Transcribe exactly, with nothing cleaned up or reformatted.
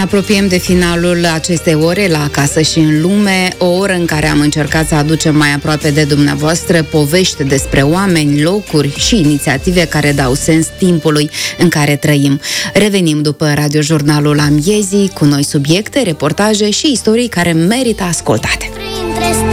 apropiem de finalul acestei ore la Acasă și în Lume, o oră în care am încercat să aducem mai aproape de dumneavoastră povești despre oameni, locuri și inițiative care dau sens timpului în care trăim. Revenim după radiojurnalul Amiezii cu noi subiecte, reportaje și istorii care merită ascultate.